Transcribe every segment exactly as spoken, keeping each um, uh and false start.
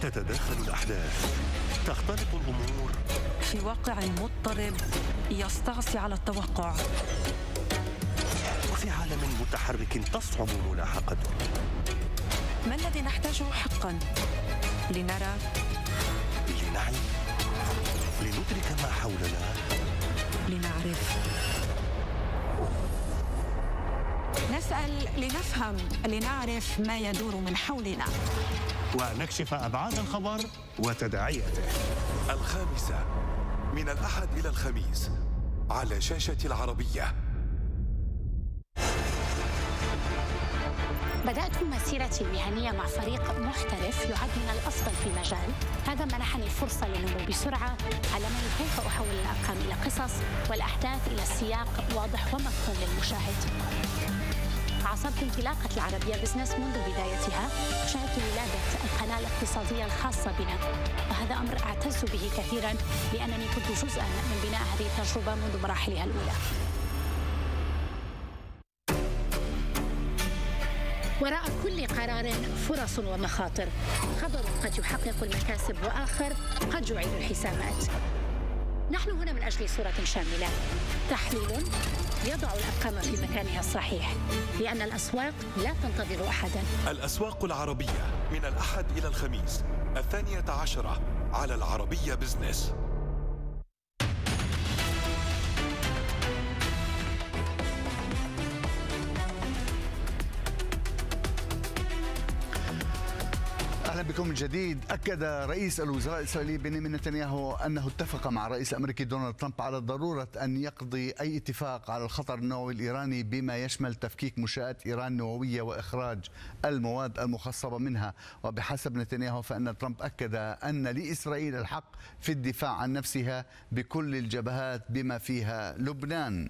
تتداخل الأحداث، تختلط الأمور في واقع مضطرب يستعصي على التوقع، وفي عالم متحرك تصعب ملاحقته. ما الذي نحتاجه حقا لنرى، لنعي، لندرك ما حولنا، لنعرف، نسأل لنفهم، لنعرف ما يدور من حولنا، ونكشف أبعاد الخبر وتداعياته. الخامسة من الأحد إلى الخميس على شاشة العربية. بدأت مسيرتي المهنية مع فريق محترف يعد من الأفضل في المجال. هذا منحني الفرصة للنمو بسرعة، علمني كيف أحول الأرقام إلى قصص والأحداث إلى سياق واضح ومفهوم للمشاهد. عاصرت انطلاقة العربية بزنس منذ بدايتها، شاهدت ولادة القناة الاقتصادية الخاصة بنا، وهذا أمر أعتز به كثيرا لأنني كنت جزءا من بناء هذه التجربة منذ مراحلها الأولى. وراء كل قرار فرص ومخاطر، خبر قد يحقق المكاسب وآخر قد يعيد الحسابات. نحن هنا من أجل صورة شاملة، تحليل يضع الأرقام في مكانها الصحيح، لأن الأسواق لا تنتظر أحدا. الأسواق العربية من الأحد إلى الخميس الثانية عشرة على العربية بزنس. أهلا بكم من جديد. أكد رئيس الوزراء الإسرائيلي بنيامين نتنياهو أنه اتفق مع الرئيس الأمريكي دونالد ترامب على ضرورة أن يقضي أي اتفاق على الخطر النووي الإيراني بما يشمل تفكيك منشآت إيران النووية وإخراج المواد المخصبة منها. وبحسب نتنياهو فإن ترامب أكد أن لإسرائيل الحق في الدفاع عن نفسها بكل الجبهات بما فيها لبنان.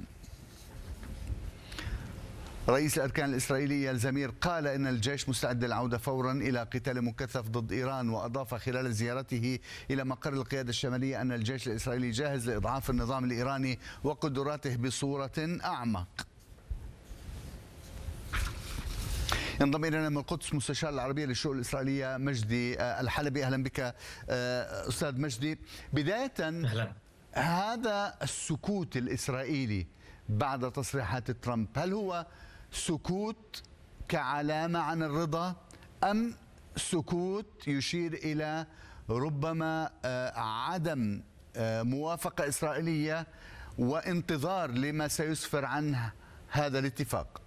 رئيس الأركان الإسرائيلي الزمير قال إن الجيش مستعد للعودة فورا إلى قتال مكثف ضد إيران، وأضاف خلال زيارته إلى مقر القيادة الشمالية أن الجيش الإسرائيلي جاهز لإضعاف النظام الإيراني وقدراته بصورة أعمق. ينضم إلينا من القدس مستشار العربية للشؤون الإسرائيلية مجدي الحلبي. أهلا بك أستاذ مجدي. بداية أهلا. هذا السكوت الإسرائيلي بعد تصريحات ترامب، هل هو سكوت كعلامة عن الرضا أم سكوت يشير إلى ربما عدم موافقة إسرائيلية وانتظار لما سيسفر عنه هذا الاتفاق؟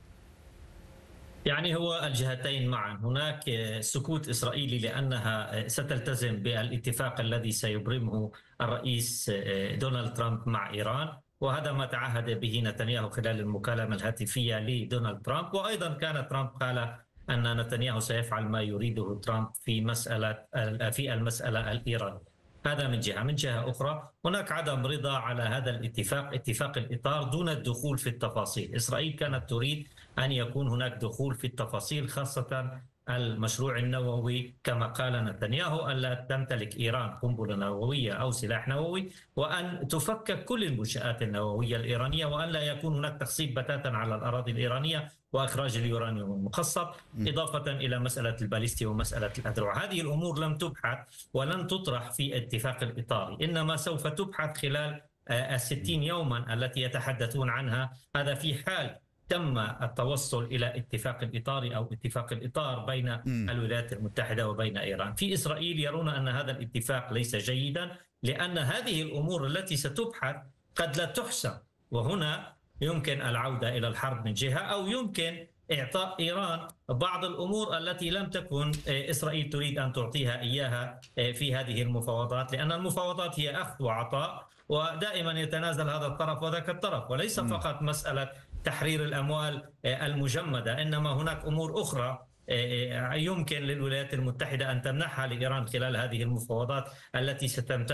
يعني هو الجهتين معا. هناك سكوت إسرائيلي لأنها ستلتزم بالاتفاق الذي سيبرمه الرئيس دونالد ترامب مع إيران، وهذا ما تعهد به نتنياهو خلال المكالمة الهاتفية لدونالد ترامب. وأيضا كان ترامب قال أن نتنياهو سيفعل ما يريده ترامب في مسألة في المسألة الإيرانية. هذا من جهة. من جهة أخرى هناك عدم رضا على هذا الاتفاق، اتفاق الإطار، دون الدخول في التفاصيل. إسرائيل كانت تريد أن يكون هناك دخول في التفاصيل، خاصة المشروع النووي كما قال نتنياهو ألا تمتلك إيران قنبلة نووية أو سلاح نووي، وأن تفكك كل المنشآت النووية الإيرانية، وأن لا يكون هناك تخصيب بتاتا على الأراضي الإيرانية وإخراج اليورانيوم المخصب، إضافة إلى مسألة الباليستي ومسألة الأذرع. هذه الأمور لم تبحث ولن تطرح في اتفاق الإطاري، إنما سوف تبحث خلال الستين يوما التي يتحدثون عنها. هذا في حال تم التوصل إلى اتفاق الإطار أو اتفاق الإطار بين الولايات المتحدة وبين إيران. في إسرائيل يرون أن هذا الاتفاق ليس جيدا، لأن هذه الأمور التي ستبحث قد لا تحسم، وهنا يمكن العودة إلى الحرب من جهة، أو يمكن إعطاء إيران بعض الأمور التي لم تكن إسرائيل تريد أن تعطيها إياها في هذه المفاوضات، لأن المفاوضات هي أخذ وعطاء، ودائما يتنازل هذا الطرف وذاك الطرف، وليس فقط مسألة تحرير الأموال المجمدة، إنما هناك أمور أخرى يمكن للولايات المتحدة أن تمنحها لإيران خلال هذه المفاوضات التي ستمتد